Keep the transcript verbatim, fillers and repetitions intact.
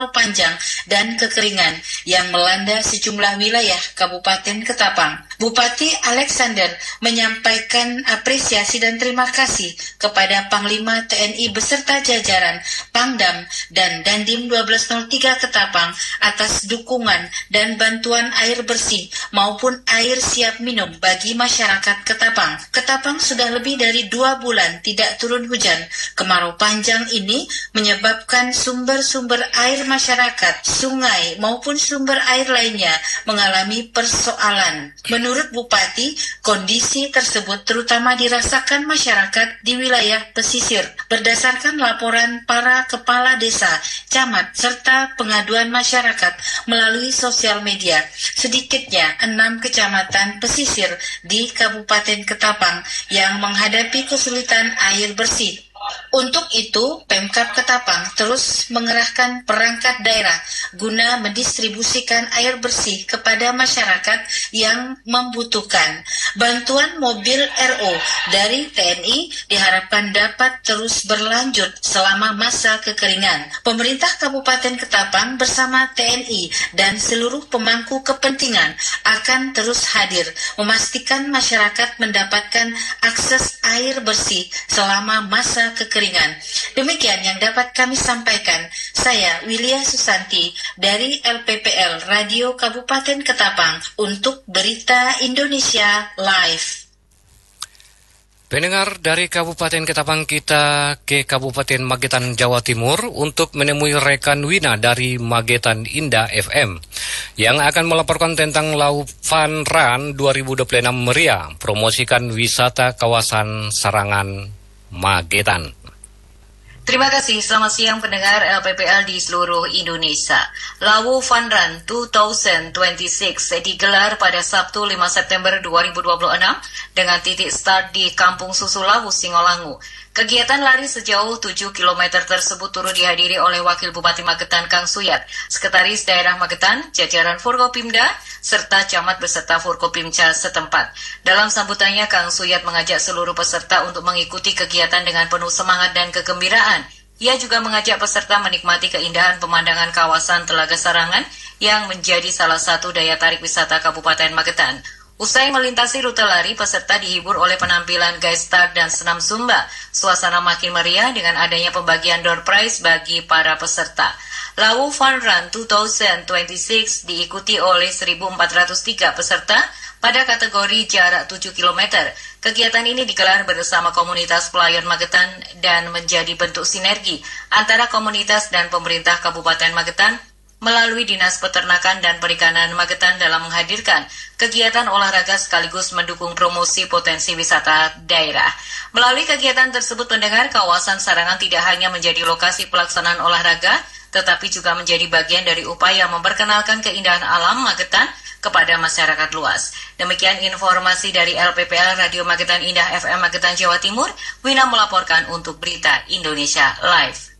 panjang dan kekeringan yang melanda sejumlah wilayah Kabupaten Ketapang. Bupati Alexander menyampaikan apresiasi dan terima kasih kepada Panglima T N I beserta jajaran Pangdam dan Dandim dua belas nol tiga Ketapang atas dukungan dan bantuan air bersih maupun air siap minum bagi masyarakat Ketapang. Ketapang sudah lebih dari dua bulan tidak turun hujan. Kemarau panjang ini menyebabkan sumber-sumber air masyarakat, sungai maupun sumber air lainnya mengalami persoalan. Menurut Bupati, kondisi tersebut terutama dirasakan masyarakat di wilayah pesisir. Berdasarkan laporan para kepala desa, camat, serta pengaduan masyarakat melalui sosial media, sedikitnya enam kecamatan pesisir di Kabupaten Ketapang yang menghadapi kesulitan air bersih. Untuk itu, Pemkab Ketapang terus mengerahkan perangkat daerah guna mendistribusikan air bersih kepada masyarakat yang membutuhkan. Bantuan mobil R O dari T N I diharapkan dapat terus berlanjut selama masa kekeringan. Pemerintah Kabupaten Ketapang bersama T N I dan seluruh pemangku kepentingan akan terus hadir memastikan masyarakat mendapatkan akses air bersih selama masa kekeringan. Demikian yang dapat kami sampaikan. Saya Wilia Susanti dari L P P L Radio Kabupaten Ketapang untuk Berita Indonesia Live. Pendengar, dari Kabupaten Ketapang kita ke Kabupaten Magetan, Jawa Timur untuk menemui rekan Wina dari Magetan Indah F M yang akan melaporkan tentang Laufan Run dua ribu dua puluh enam meriah, promosikan wisata kawasan Sarangan Magetan. Terima kasih, selamat siang pendengar L P P L di seluruh Indonesia. Lawu Fun Run dua ribu dua puluh enam digelar pada Sabtu lima September dua ribu dua puluh enam dengan titik start di Kampung Susu Lawu, Singolangu. Kegiatan lari sejauh tujuh kilometer tersebut turut dihadiri oleh Wakil Bupati Magetan Kang Suyat, Sekretaris Daerah Magetan, jajaran Forkopimda, serta camat beserta Forkopimca setempat. Dalam sambutannya, Kang Suyat mengajak seluruh peserta untuk mengikuti kegiatan dengan penuh semangat dan kegembiraan. Ia juga mengajak peserta menikmati keindahan pemandangan kawasan Telaga Sarangan yang menjadi salah satu daya tarik wisata Kabupaten Magetan. Usai melintasi rute lari, peserta dihibur oleh penampilan guide star dan senam Zumba. Suasana makin meriah dengan adanya pembagian door prize bagi para peserta. Lawu Fun Run dua ribu dua puluh enam diikuti oleh seribu empat ratus tiga peserta pada kategori jarak tujuh kilometer. Kegiatan ini digelar bersama komunitas pelayan Magetan dan menjadi bentuk sinergi antara komunitas dan pemerintah Kabupaten Magetan melalui Dinas Peternakan dan Perikanan Magetan dalam menghadirkan kegiatan olahraga sekaligus mendukung promosi potensi wisata daerah. Melalui kegiatan tersebut, pendengar, kawasan Sarangan tidak hanya menjadi lokasi pelaksanaan olahraga, tetapi juga menjadi bagian dari upaya memperkenalkan keindahan alam Magetan kepada masyarakat luas. Demikian informasi dari L P P L Radio Magetan Indah F M Magetan, Jawa Timur. Wina melaporkan untuk Berita Indonesia Live.